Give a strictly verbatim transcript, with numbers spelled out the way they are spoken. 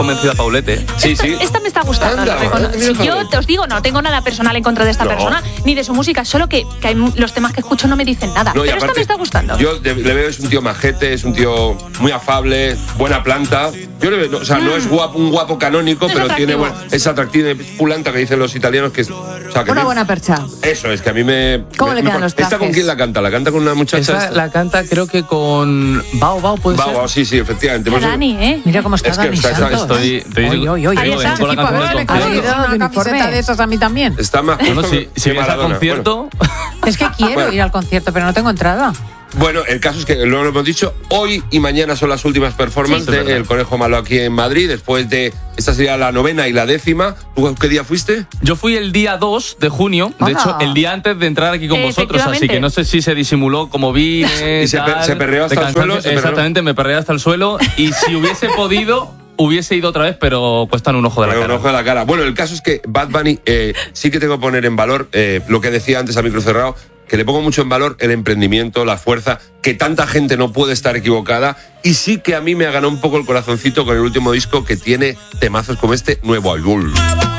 convencida a Paulete. Sí, sí. Esta me está gustando. Anda, recono- anda, si mira, yo joder. te os digo, no tengo nada personal en contra de esta No. persona, ni de su música, solo que, que hay mu- los temas que escucho no me dicen nada. No, y Pero esta aparte, me está gustando. Yo de- le veo, es un tío majete, es un tío muy afable, buena planta. Yo le veo, no, o sea, no es guapo, un guapo canónico, Es pero atractivo. tiene buena, es atractivo, es pulanta que dicen los italianos que es. O sea, que Una me- buena percha. Eso es que a mí me. ¿Cómo me- le me- quedan los ¿Esta con trajes? quién la canta? ¿La canta con una muchacha? Esa esta? la canta creo que con Bao Bao, ¿puede Va, ser? va, sí, sí, efectivamente. La Por eso- Dani, ¿eh? Mira cómo está Es que Dani está- está- Santos. Estoy, estoy Oy, oy, oy, Ahí oy. está. con la Equipo, a ver, canción del le concierto. Ha habido una camiseta de esas a mí también. Está más justo Bueno, si, que- si que vienes al Maradona. concierto, Es que quiero Bueno. ir al concierto, pero no tengo entrada. Bueno, el caso es que luego lo hemos dicho, hoy y mañana son las últimas performances Sí, es verdad. del Conejo Malo aquí en Madrid, después de, esta sería la novena y la décima. ¿Tú qué día fuiste? yo fui el día dos de junio, de Anda. hecho, el día antes de entrar aquí con vosotros, así Efectivamente. que no sé si se disimuló como vine. Y se pe- tal, se perreó hasta de el suelo, cansancio. se perreó. Exactamente, me perreé hasta el suelo y si hubiese podido, hubiese ido otra vez, pero cuestan un ojo de la Con un cara. ojo de la cara. Bueno, el caso es que Bad Bunny eh, sí que tengo que poner en valor eh, lo que decía antes a micro cerrado, que le pongo mucho en valor el emprendimiento, la fuerza, que tanta gente no puede estar equivocada, y sí que a mí me ha ganado un poco el corazoncito con el último disco que tiene temazos como este Nuevo Albul.